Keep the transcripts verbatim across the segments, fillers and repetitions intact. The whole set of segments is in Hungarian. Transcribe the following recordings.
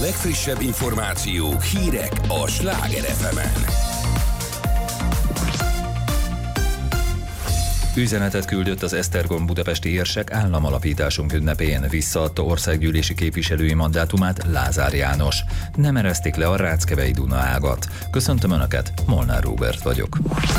legfrissebb információk, hírek a Sláger ef emen. Üzenetet küldött az Esztergom budapesti érsek államalapításunk ünnepén. Visszaadta országgyűlési képviselői mandátumát Lázár János. Nem ereszték le a Ráckevei Duna ágat. Köszöntöm Önöket, Molnár Róbert vagyok.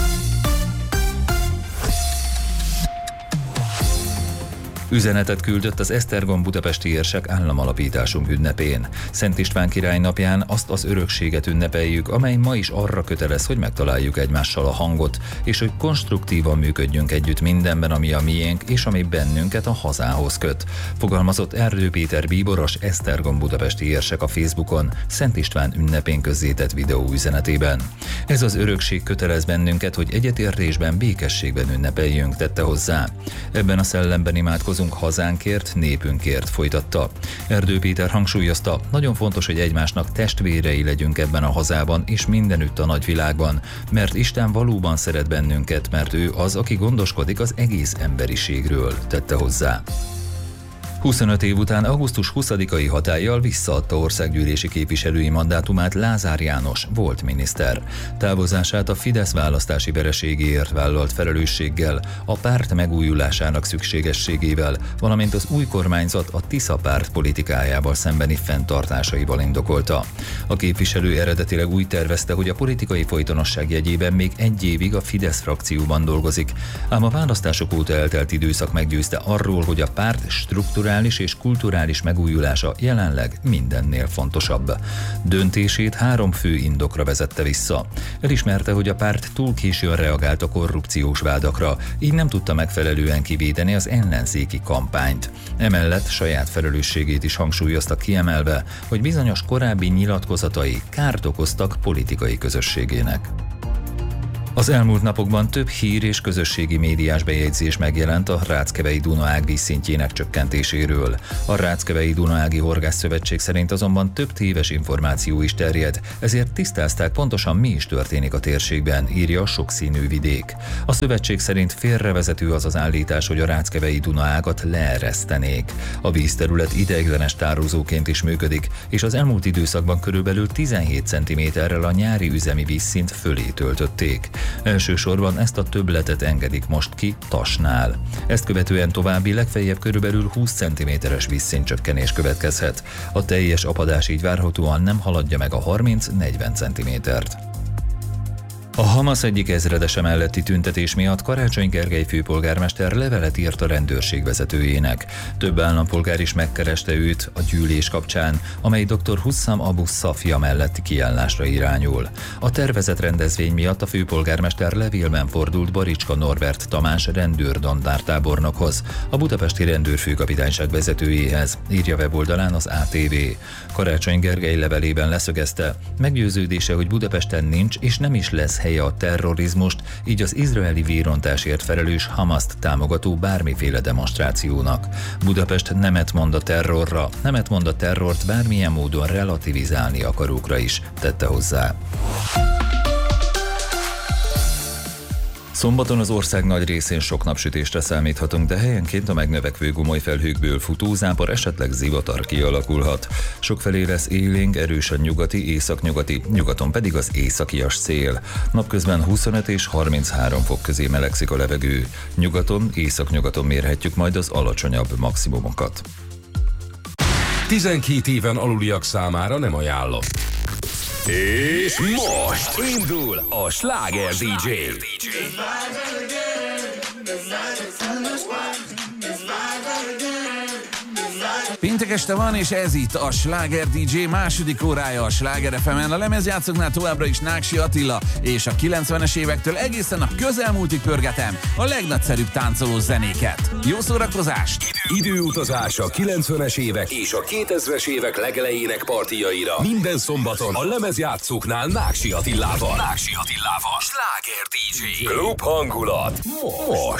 Üzenetet küldött az Esztergom budapesti érsek államalapításunk ünnepén. Szent István király napján azt az örökséget ünnepeljük, amely ma is arra kötelez, hogy megtaláljuk egymással a hangot, és hogy konstruktívan működjünk együtt mindenben, ami a miénk, és ami bennünket a hazához köt. Fogalmazott Erdő Péter bíboros Esztergom budapesti érsek a Facebookon Szent István ünnepén közzétett videó üzenetében. Ez az örökség kötelez bennünket, hogy egyetértésben, békességben ünnepeljünk, tette hozzá. Ebben a szellemben imádkozunk hazánkért, népünkért, folytatta. Erdő Péter hangsúlyozta, nagyon fontos, hogy egymásnak testvérei legyünk ebben a hazában és mindenütt a nagyvilágban, mert Isten valóban szeret bennünket, mert ő az, aki gondoskodik az egész emberiségről, tette hozzá. huszonöt év után augusztus huszadikai hatállyal visszaadta országgyűlési képviselői mandátumát Lázár János, volt miniszter. Távozását a Fidesz választási vereségéért vállalt felelősséggel, a párt megújulásának szükségességével, valamint az új kormányzat a Tisza párt politikájával szembeni fenntartásaival indokolta. A képviselő eredetileg úgy tervezte, hogy a politikai folytonosság jegyében még egy évig a Fidesz frakcióban dolgozik, ám a választások óta eltelt időszak meggyőzte arról, hogy a párt strukturális és kulturális megújulása jelenleg mindennél fontosabb. Döntését három fő indokra vezette vissza. Elismerte, hogy a párt túl későn reagált a korrupciós vádakra, így nem tudta megfelelően kivédeni az ellenzéki kampányt. Emellett saját felelősségét is hangsúlyozta, kiemelve, hogy bizonyos korábbi nyilatkozatai kárt okoztak politikai közösségének. Az elmúlt napokban több hír és közösségi médiás bejegyzés megjelent a Ráckevei Duna ág vízszintjének csökkentéséről. A Ráckevei Duna ági Horgászszövetség szerint azonban több téves információ is terjed, ezért tisztázták pontosan, mi is történik a térségben, írja a Sokszínű Vidék. A szövetség szerint félrevezető az az állítás, hogy a Ráckevei Duna ágat leeresztenék. A vízterület ideiglenes tározóként is működik, és az elmúlt időszakban körülbelül tizenhét centiméterrel a nyári üzemi vízszint fölé töltötték. Elsősorban ezt a többletet engedik most ki Tasnál. Ezt követően további legfeljebb körülbelül húsz centiméteres vízszintcsökkenés következhet. A teljes apadás így várhatóan nem haladja meg a harminc-negyven centimétert. A Hamas egyik ezredese melletti tüntetés miatt Karácsony Gergely főpolgármester levelet írt a rendőrség vezetőjének. Több állampolgár is megkereste őt a gyűlés kapcsán, amely doktor Hussam Abu Szafia melletti kiállásra irányul. A tervezett rendezvény miatt a főpolgármester levélben fordult Baricska Norbert Tamás rendőr-dandártábornokhoz, a budapesti rendőrfőkapitányság vezetőjéhez, írja weboldalán az á té vé. Karácsony Gergely levelében leszögezte, meggyőződése, hogy Budapesten nincs és nem is lesz helye a terrorizmust, így az izraeli vérontásért felelős Hamaszt támogató bármiféle demonstrációnak. Budapest nemet mond a terrorra, nemet mond a terrort bármilyen módon relativizálni akarókra is, tette hozzá. Szombaton az ország nagy részén sok napsütésre számíthatunk, de helyenként a megnövekvő gomolyfelhőkből futózápor, esetleg zivatar kialakulhat. Sokfelé lesz élénk, erősen nyugati, északnyugati, nyugaton pedig az északias szél. Napközben huszonöt és harminchárom fok közé melegszik a levegő. Nyugaton, északnyugaton mérhetjük majd az alacsonyabb maximumokat. tizenkét éven aluliak számára nem ajánlott. És most indul a Sláger dé dzsé. Péntek este van, és ez itt a Sláger dé dzsé második órája a Sláger ef emen. A lemezjátszóknál továbbra is Náksi Attila, és a kilencvenes évektől egészen a közelmúltig pörgetem a legnagyszerűbb táncoló zenéket. Jó szórakozást! Időutazás a kilencvenes évek és a kétezres évek legelejének partiaira. Minden szombaton a lemezjátszóknál Náksi Attilával. Náksi Attilával. Sláger dé dzsé. Klub hangulat. Most.